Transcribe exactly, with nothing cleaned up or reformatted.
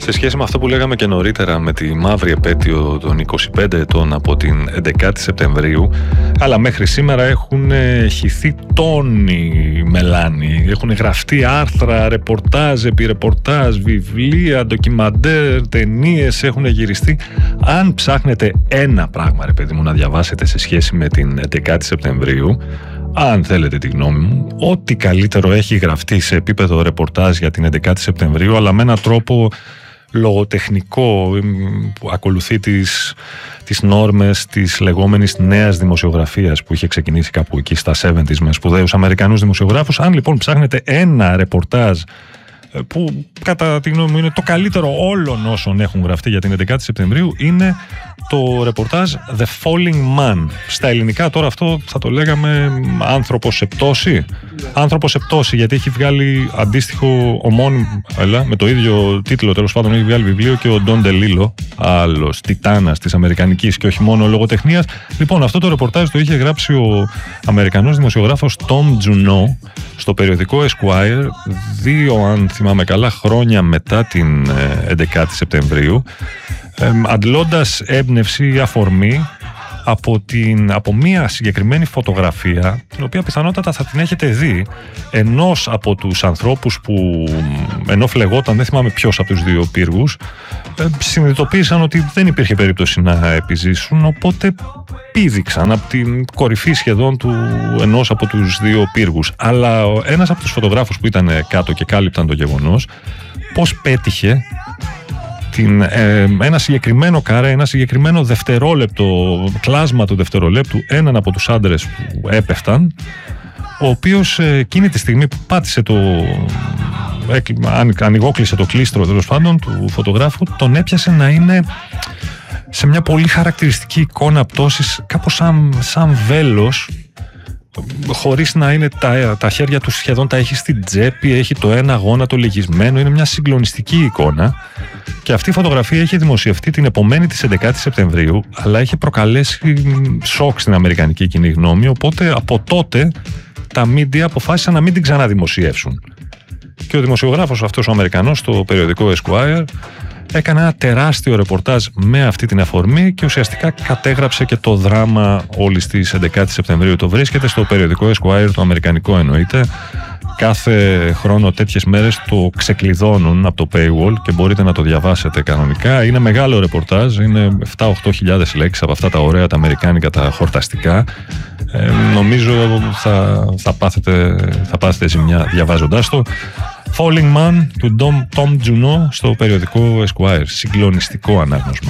Σε σχέση με αυτό που λέγαμε και νωρίτερα με τη μαύρη επέτειο των είκοσι πέντε ετών από την έντεκα Σεπτεμβρίου, αλλά μέχρι σήμερα έχουν χυθεί τόνοι μελάνι, έχουν γραφτεί άρθρα, ρεπορτάζ επί ρεπορτάζ, βιβλία, ντοκιμαντέρ, ταινίες έχουν γυριστεί. Αν ψάχνετε ένα πράγμα, ρε παιδί μου, να διαβάσετε σε σχέση με την έντεκα Σεπτεμβρίου, αν θέλετε τη γνώμη μου, ό,τι καλύτερο έχει γραφτεί σε επίπεδο ρεπορτάζ για την έντεκα Σεπτεμβρίου, αλλά με έναν τρόπο λογοτεχνικό που ακολουθεί τις, τις νόρμες της λεγόμενης νέας δημοσιογραφίας που είχε ξεκινήσει κάπου εκεί στα εβδομήντα με σπουδαίους Αμερικανούς δημοσιογράφους. Αν λοιπόν ψάχνετε ένα ρεπορτάζ που κατά τη γνώμη μου είναι το καλύτερο όλων όσων έχουν γραφτεί για την έντεκα Σεπτεμβρίου, είναι το ρεπορτάζ The Falling Man. Στα ελληνικά τώρα αυτό θα το λέγαμε άνθρωπος σε πτώση. Yeah. Άνθρωπος σε πτώση, γιατί έχει βγάλει αντίστοιχο ομώνυμο, έλα, με το ίδιο τίτλο τέλος πάντων έχει βγάλει βιβλίο και ο Ντον Ντελίλο, άλλος τιτάνας της αμερικανικής και όχι μόνο λογοτεχνίας. Λοιπόν, αυτό το ρεπορτάζ το είχε γράψει ο Αμερικανός δημοσιογράφος Tom Junod στο περιοδικό Esquire, δύο αν θυμάμαι καλά χρόνια μετά την έντεκα Σεπτεμβρίου, ε, αντλώντας έμπνευση ή αφορμή από, την, από μία συγκεκριμένη φωτογραφία, την οποία πιθανότατα θα την έχετε δει, ενός από τους ανθρώπους που, ενώ φλεγόταν, δεν θυμάμαι ποιος από τους δύο πύργους, ε, συνειδητοποίησαν ότι δεν υπήρχε περίπτωση να επιζήσουν, οπότε πήδηξαν από την κορυφή σχεδόν του ενός από τους δύο πύργους. Αλλά ένας από τους φωτογράφους που ήταν κάτω και κάλυπταν το γεγονός, πώς πέτυχε την, ε, ένα συγκεκριμένο καρέ, ένα συγκεκριμένο δευτερόλεπτο, κλάσμα του δευτερολέπτου, έναν από τους άντρες που έπεφταν, ο οποίος ε, εκείνη τη στιγμή που πάτησε το, ε, ανοιγόκλεισε το κλίστρο τέλος πάντων του φωτογράφου, τον έπιασε να είναι σε μια πολύ χαρακτηριστική εικόνα πτώσης, κάπως σαν, σαν βέλος, χωρίς να είναι τα, τα χέρια του σχεδόν τα έχει στην τσέπη, έχει το ένα γόνατο λυγισμένο, είναι μια συγκλονιστική εικόνα. Και αυτή η φωτογραφία είχε δημοσιευτεί την επομένη της έντεκα Σεπτεμβρίου, αλλά είχε προκαλέσει σοκ στην αμερικανική κοινή γνώμη, οπότε από τότε τα media αποφάσισαν να μην την ξαναδημοσιεύσουν. Και ο δημοσιογράφος αυτός ο Αμερικανός στο περιοδικό Esquire έκανε ένα τεράστιο ρεπορτάζ με αυτή την αφορμή και ουσιαστικά κατέγραψε και το δράμα όλης της έντεκα Σεπτεμβρίου. Το βρίσκεται στο περιοδικό Esquire, το αμερικανικό εννοείται. Κάθε χρόνο τέτοιες μέρες το ξεκλειδώνουν από το paywall και μπορείτε να το διαβάσετε κανονικά. Είναι μεγάλο ρεπορτάζ, είναι επτά με οκτώ χιλιάδες λέξεις από αυτά τα ωραία, τα αμερικάνικα, τα χορταστικά. Ε, νομίζω θα, θα, πάθετε, θα πάθετε ζημιά διαβάζοντάς το. Falling Man του Tom Junod στο περιοδικό Esquire. Συγκλονιστικό ανάγνωσμα.